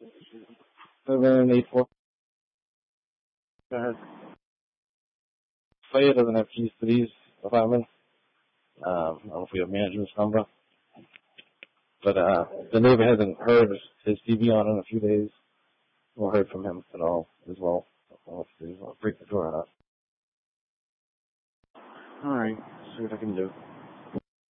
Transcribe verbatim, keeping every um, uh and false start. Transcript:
Seven eight four. Go ahead. Fire doesn't have keys to these apartments. Um, I don't know if we have management's number. But uh, the neighbor hasn't heard his T V on in a few days, or heard from him at all as well.